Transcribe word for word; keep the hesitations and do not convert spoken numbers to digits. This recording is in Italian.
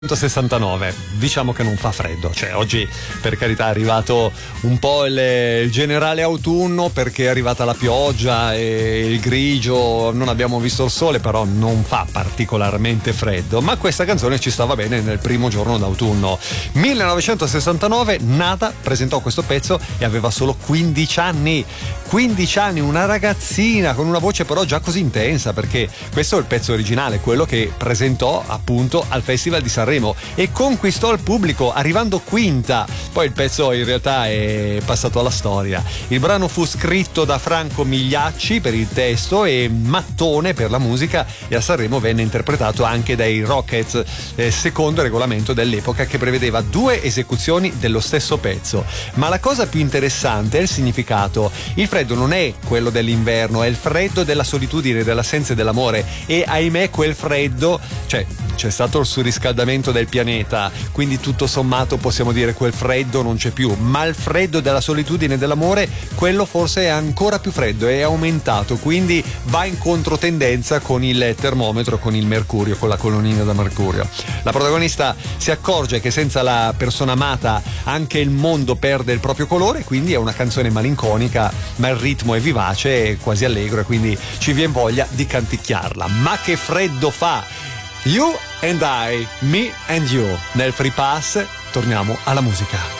sessantanove, diciamo che non fa freddo, cioè oggi per carità è arrivato un po' il, il generale autunno perché è arrivata la pioggia e il grigio, non abbiamo visto il sole, però non fa particolarmente freddo, ma questa canzone ci stava bene nel primo giorno d'autunno. millenovecentosessantanove, Nata presentò questo pezzo e aveva solo quindici anni, quindici anni, una ragazzina con una voce però già così intensa, perché questo è il pezzo originale, quello che presentò appunto al Festival di Sanremo e conquistò il pubblico arrivando quinta. Poi il pezzo in realtà è passato alla storia. Il brano fu scritto da Franco Migliacci per il testo e Mattone per la musica, e a Sanremo venne interpretato anche dai Rockets, eh, secondo il regolamento dell'epoca che prevedeva due esecuzioni dello stesso pezzo. Ma la cosa più interessante è il significato. Il freddo non è quello dell'inverno, è il freddo della solitudine, dell'assenza e dell'amore, e ahimè quel freddo, cioè c'è stato il surriscaldamento del pianeta, quindi tutto sommato possiamo dire quel freddo non c'è più, ma il freddo della solitudine e dell'amore, quello forse è ancora più freddo, è aumentato, quindi va in controtendenza con il termometro, con il mercurio, con la colonnina da mercurio. La protagonista si accorge che senza la persona amata anche il mondo perde il proprio colore, quindi è una canzone malinconica, ma il ritmo è vivace e quasi allegro, e quindi ci viene voglia di canticchiarla. Ma che freddo fa! You and I, Me and You. Nel Free Pass torniamo alla musica.